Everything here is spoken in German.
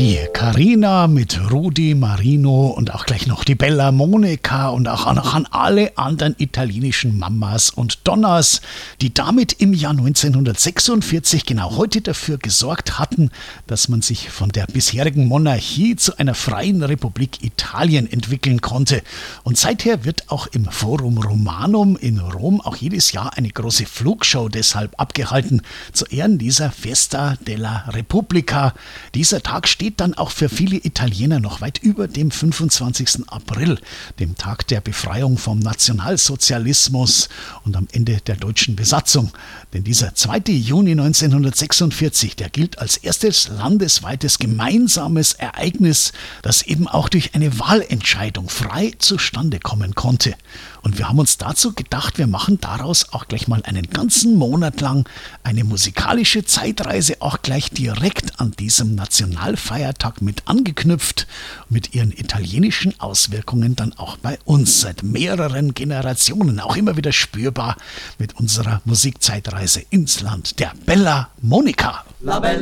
Die Carina mit Rudi Marino und auch gleich noch die Bella Monica und auch noch an alle anderen italienischen Mamas und Donnas, die damit im Jahr 1946 genau heute dafür gesorgt hatten, dass man sich von der bisherigen Monarchie zu einer freien Republik Italien entwickeln konnte. Und seither wird auch im Forum Romanum in Rom auch jedes Jahr eine große Flugshow deshalb abgehalten, zu Ehren dieser Festa della Repubblica. Dieser Tag steht dann auch für viele Italiener noch weit über dem 25. April, dem Tag der Befreiung vom Nationalsozialismus und am Ende der deutschen Besatzung. Denn dieser 2. Juni 1946, der gilt als erstes landesweites gemeinsames Ereignis, das eben auch durch eine Wahlentscheidung frei zustande kommen konnte. Und wir haben uns dazu gedacht, wir machen daraus auch gleich mal einen ganzen Monat lang eine musikalische Zeitreise, auch gleich direkt an diesem Nationalfeiertag mit angeknüpft, mit ihren italienischen Auswirkungen dann auch bei uns seit mehreren Generationen auch immer wieder spürbar mit unserer Musikzeitreise ins Land der Bella Monica. La Bella